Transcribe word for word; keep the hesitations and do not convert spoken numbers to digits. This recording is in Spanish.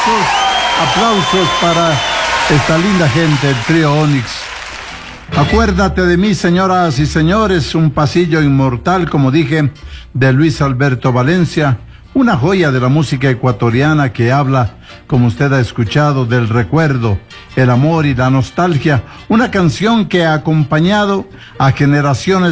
aplausos, aplausos para esta linda gente, el trío Onix. Acuérdate de mí, señoras y señores, un pasillo inmortal, como dije, de Luis Alberto Valencia, una joya de la música ecuatoriana que habla, como usted ha escuchado, del recuerdo, el amor y la nostalgia, una canción que ha acompañado a generaciones